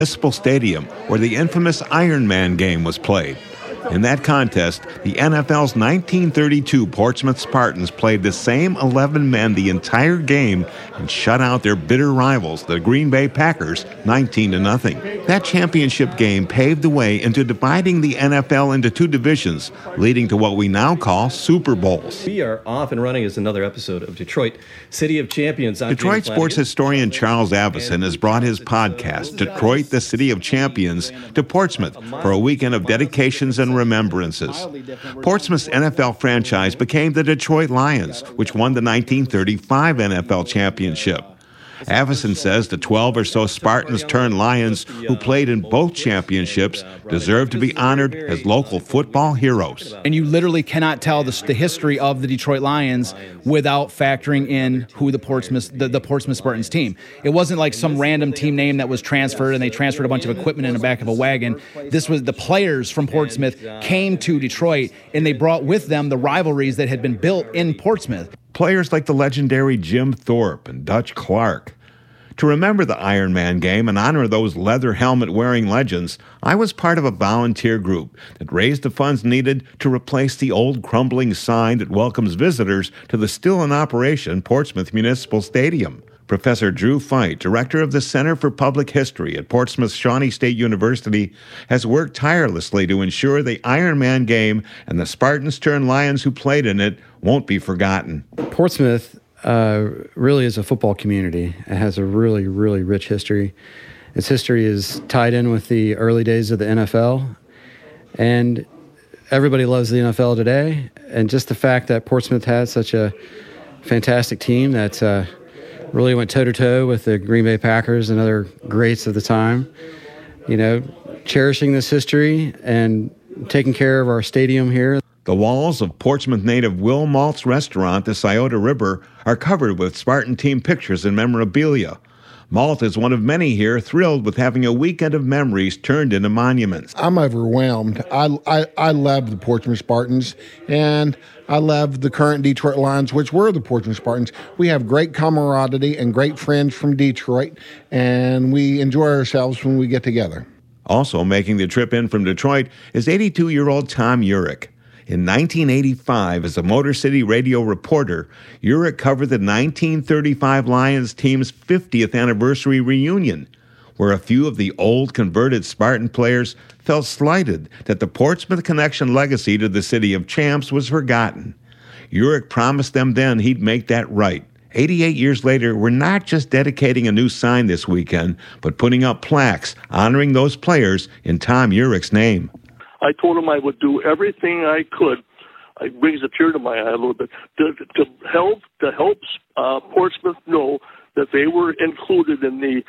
Municipal Stadium, where the infamous Iron Man game was played. In that contest, the NFL's 1932 Portsmouth Spartans played the same 11 men the entire game and shut out their bitter rivals, the Green Bay Packers, 19-0. That championship game paved the way into dividing the NFL into two divisions, leading to what we now call Super Bowls. We are off and running as another episode of Detroit City of Champions. Detroit sports historian Charles Avison has brought his podcast, Detroit, the City of Champions, to Portsmouth for a weekend of dedications and remembrances. Portsmouth's NFL franchise became the Detroit Lions, which won the 1935 NFL championship. Avison says the 12 or so Spartans turned Lions who played in both championships deserve to be honored as local football heroes. And you literally cannot tell the history of the Detroit Lions without factoring in who the Portsmouth Spartans team. It wasn't like some random team name that was transferred and they transferred a bunch of equipment in the back of a wagon. This was the players from Portsmouth came to Detroit and they brought with them the rivalries that had been built in Portsmouth. Players like the legendary Jim Thorpe and Dutch Clark. To remember the Iron Man game and honor those leather helmet-wearing legends, I was part of a volunteer group that raised the funds needed to replace the old crumbling sign that welcomes visitors to the still-in-operation Portsmouth Municipal Stadium. Professor Drew Feit, director of the Center for Public History at Portsmouth Shawnee State University, has worked tirelessly to ensure the Iron Man game and the Spartans turned Lions who played in it won't be forgotten. Portsmouth really is a football community. It has a really, really rich history. Its history is tied in with the early days of the NFL, and everybody loves the NFL today. And just the fact that Portsmouth had such a fantastic team that really went toe-to-toe with the Green Bay Packers and other greats of the time, cherishing this history and taking care of our stadium here. The walls of Portsmouth native Will Malt's restaurant, the Scioto River, are covered with Spartan team pictures and memorabilia. Malt is one of many here thrilled with having a weekend of memories turned into monuments. I'm overwhelmed. I love the Portsmouth Spartans, and I love the current Detroit Lions, which were the Portsmouth Spartans. We have great camaraderie and great friends from Detroit, and we enjoy ourselves when we get together. Also making the trip in from Detroit is 82-year-old Tom Urich. In 1985, as a Motor City radio reporter, Urich covered the 1935 Lions team's 50th anniversary reunion, where a few of the old converted Spartan players felt slighted that the Portsmouth Connection legacy to the City of Champs was forgotten. Urich promised them then he'd make that right. 88 years later, we're not just dedicating a new sign this weekend, but putting up plaques honoring those players in Tom Urich's name. I told him I would do everything I could. It brings a tear to my eye a little bit to help Portsmouth know that they were included in the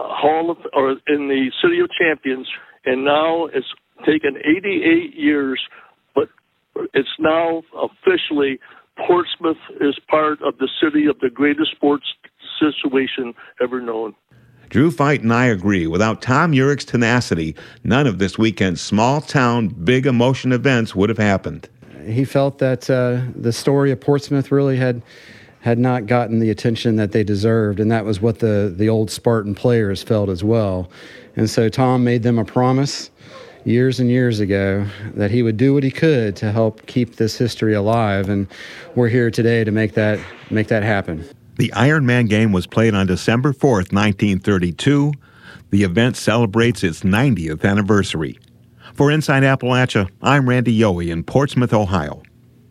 in the City of Champions. And now it's taken 88 years, but it's now officially Portsmouth is part of the city of the greatest sports situation ever known. Drew Feit and I agree. Without Tom Urich's tenacity, none of this weekend's small-town, big emotion events would have happened. He felt that the story of Portsmouth really had not gotten the attention that they deserved, and that was what the old Spartan players felt as well. And so Tom made them a promise years and years ago that he would do what he could to help keep this history alive, and we're here today to make that happen. The Iron Man game was played on December 4th, 1932. The event celebrates its 90th anniversary. For Inside Appalachia, I'm Randy Yohe in Portsmouth, Ohio.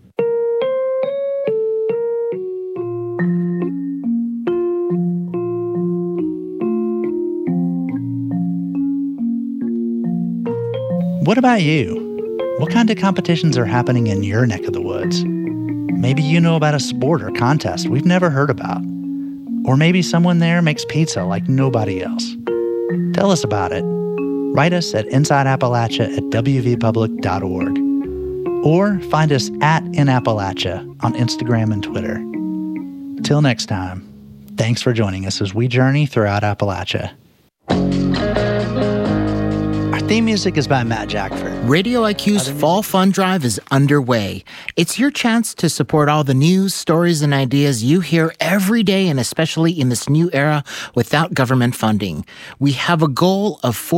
What about you? What kind of competitions are happening in your neck of the woods? Maybe you know about a sport or contest we've never heard about. Or maybe someone there makes pizza like nobody else. Tell us about it. Write us at insideappalachia@wvpublic.org. Or find us @inappalachia on Instagram and Twitter. Till next time, thanks for joining us as we journey throughout Appalachia. I Theme music is by Matt Jackford. Radio IQ's Fall Fund Drive is underway. It's your chance to support all the news, stories, and ideas you hear every day, and especially in this new era without government funding. We have a goal of